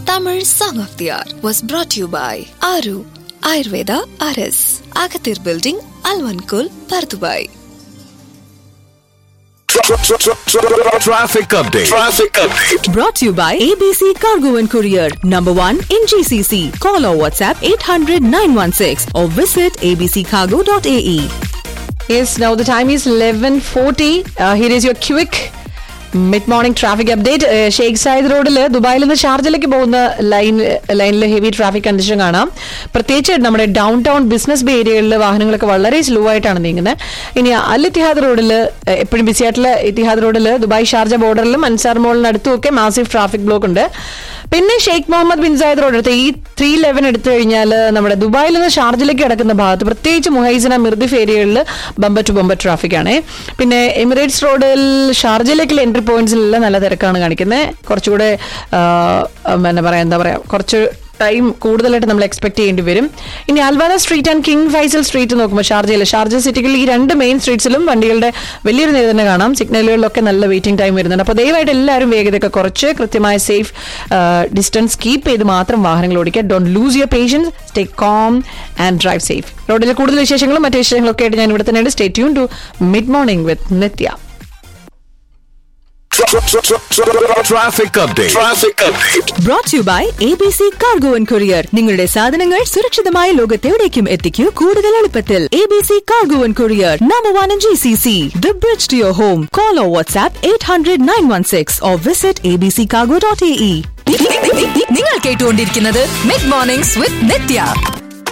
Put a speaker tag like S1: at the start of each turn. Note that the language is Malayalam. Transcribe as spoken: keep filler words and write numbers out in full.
S1: Tamil Song of the Hour was brought to you by Aru Ayurveda R S, Agathir Building, Alvankul, Pardubai.
S2: Traffic update. Traffic update.
S3: Brought to you by A B C Cargo and Courier, number one in G C C. Call or WhatsApp eight hundred nine one six or visit a b c cargo dot a e.
S4: Yes, now the time is eleven forty. Uh, here is your quick mid morning traffic update. Sheikh Zayed റോഡിൽ ദുബായിൽ നിന്ന് ഷാർജയിലേക്ക് പോകുന്ന ലൈൻ ലൈനിൽ ഹെവി ട്രാഫിക് കണ്ടീഷൻ കാണാം. പ്രത്യേകിച്ച് നമ്മുടെ ഡൗൺ ടൗൺ ബിസിനസ് ബേ ഏരിയകളിൽ വാഹനങ്ങളൊക്കെ വളരെ സ്ലോ ആയിട്ടാണ് നീങ്ങുന്നത്. ഇനി അൽ ഇത്തിഹാദ് റോഡിൽ എപ്പോഴും ബിസി ആയിട്ടുള്ള ഇത്തിഹാദ് റോഡിൽ Dubai Sharjah ബോർഡറിലും Ansar മോളിന് അടുത്തുമൊക്കെ massive traffic block ഉണ്ട്. പിന്നെ Sheikh Muhammad bin Zayed road എടുത്ത് ഈ ത്രീ ലെവൻ എടുത്തു കഴിഞ്ഞാൽ നമ്മുടെ ദുബായിൽ നിന്ന് ഷാർജയിലേക്ക് കിടക്കുന്ന ഭാഗത്ത് പ്രത്യേകിച്ച് മുഹൈസിന മിർദിഫ് ഏരിയകളിൽ ബമ്പർ ടു ബമ്പർ ട്രാഫിക് ആണ്. പിന്നെ എമിറേറ്റ്സ് റോഡിൽ ഷാർജയിലേക്കുള്ള എൻട്രി പോയിന്റ്സിലെല്ലാം നല്ല തിരക്കാണ് കാണിക്കുന്നത്. കുറച്ചുകൂടെ എന്താ പറയാ എന്താ പറയാ കുറച്ച് ടൈം കൂടുതലായിട്ട് നമ്മൾ എക്സ്പെക്ട് ചെയ്യേണ്ടി വരും. ഇനി അൽവാന street and King Faisal street നോക്കുമ്പോൾ ഷാർജയിൽ ഷാർജ സിറ്റിയിൽ ഈ രണ്ട് മെയിൻ സ്ട്രീറ്റ്സിലും വണ്ടികളുടെ വലിയൊരു നിര തന്നെ കാണാം. സിഗ്നലുകളിലൊക്കെ നല്ല വെയിറ്റിംഗ് ടൈം വരുന്നുണ്ട്. അപ്പോൾ ദയവായിട്ട് എല്ലാവരും വേഗതയൊക്കെ കുറച്ച് കൃത്യമായ സേഫ് ഡിസ്റ്റൻസ് കീപ്പ് ചെയ്ത് മാത്രം വാഹനങ്ങൾ ഓടിക്കുക. Don't lose your patients, stay com and drive safe. റോഡിലെ കൂടുതൽ വിശേഷങ്ങളും മറ്റു വിശേഷങ്ങളൊക്കെ ആയിട്ട് ഞാൻ ഇവിടെ തന്നെയാണ്. Stay tune to mid morning with Nithya.
S2: Traffic update. Traffic update.
S3: Brought to you by A B C Cargo and Courier. നിങ്ങളുടെ സാധനങ്ങൾ സുരക്ഷിതമായ ലോകത്തെവിടേക്കും എത്തിക്കൂ കൂടുതൽ എളുപ്പത്തിൽ. A B C Cargo and Courier, number one in G C C. The bridge to your home. Call or WhatsApp eight hundred nine one six or visit a b c cargo dot a e.
S1: നിങ്ങൾ കേട്ടുകൊണ്ടിരിക്കുന്നത് മിഡ് മോർണിംഗ്സ് വിത്ത് നിത്യ.